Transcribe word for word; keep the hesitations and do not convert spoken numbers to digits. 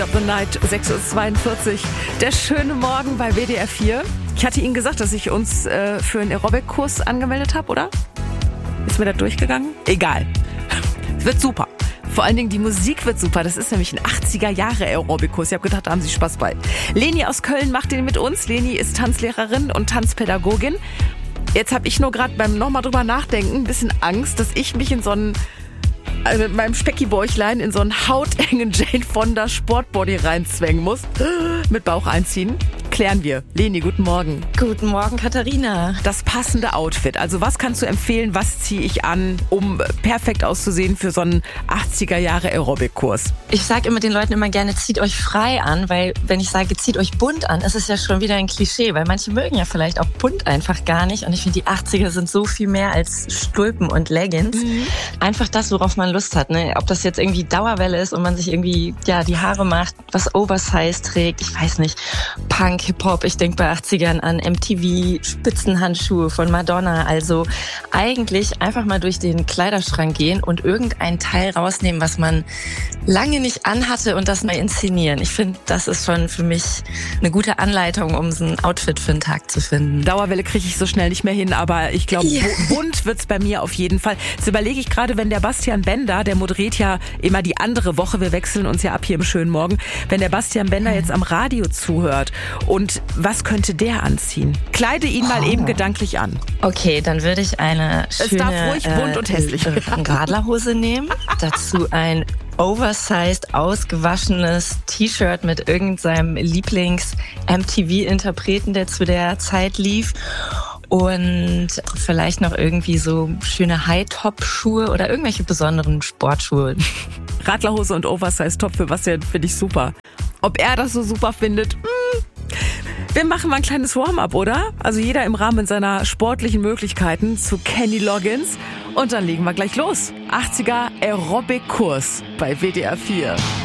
of the Night, sechs Uhr zweiundvierzig. Der schöne Morgen bei W D R vier. Ich hatte Ihnen gesagt, dass ich uns äh, für einen Aerobic-Kurs angemeldet habe, oder? Ist mir das durchgegangen? Egal. Es wird super. Vor allen Dingen die Musik wird super. Das ist nämlich ein achtziger-Jahre-Aerobic-Kurs. Ich habe gedacht, da haben Sie Spaß bei. Leni aus Köln macht den mit uns. Leni ist Tanzlehrerin und Tanzpädagogin. Jetzt habe ich nur gerade beim nochmal drüber nachdenken ein bisschen Angst, dass ich mich in so einen, also mit meinem Speckibäuchlein in so einen hautengen Jane Fonda Sportbody reinzwängen muss. Mit Bauch einziehen. Klären wir. Leni, guten Morgen. Guten Morgen, Katharina. Das passende Outfit. Also was kannst du empfehlen, was ziehe ich an, um perfekt auszusehen für so einen achtziger-Jahre-Aerobic-Kurs? Ich sage immer den Leuten immer gerne, zieht euch frei an, weil wenn ich sage, zieht euch bunt an, ist es ja schon wieder ein Klischee, weil manche mögen ja vielleicht auch bunt einfach gar nicht. Und ich finde, die achtziger sind so viel mehr als Stulpen und Leggings. Mhm. Einfach das, worauf man Lust hat. Ne? Ob das jetzt irgendwie Dauerwelle ist und man sich irgendwie ja die Haare macht, was Oversize trägt, ich weiß nicht, Punk, Hip-Hop, ich denke bei achtzigern an M T V, Spitzenhandschuhe von Madonna. Also eigentlich einfach mal durch den Kleiderschrank gehen und irgendein Teil rausnehmen, was man lange nicht anhatte und das mal inszenieren. Ich finde, das ist schon für mich eine gute Anleitung, um so ein Outfit für einen Tag zu finden. Dauerwelle kriege ich so schnell nicht mehr hin, aber ich glaube, yeah. bunt wird's bei mir auf jeden Fall. Jetzt überlege ich gerade, wenn der Bastian Bender, der moderiert ja immer die andere Woche, wir wechseln uns ja ab hier im schönen Morgen, wenn der Bastian Bender jetzt am Radio zuhört und was könnte der anziehen? Kleide ihn mal oh. eben gedanklich an. Okay, dann würde ich eine schöne es darf ruhig bunt äh, und hässlich äh, Radlerhose nehmen, dazu ein oversized, ausgewaschenes T-Shirt mit irgendeinem Lieblings-M T V-Interpreten, der zu der Zeit lief. Und vielleicht noch irgendwie so schöne High-Top-Schuhe oder irgendwelche besonderen Sportschuhe. Radlerhose und Oversize-Top für Bastian finde ich super. Ob er das so super findet? Hm. Wir machen mal ein kleines Warm-up, oder? Also jeder im Rahmen seiner sportlichen Möglichkeiten zu Kenny Loggins. Und dann legen wir gleich los. achtziger Aerobic-Kurs bei W D R vier.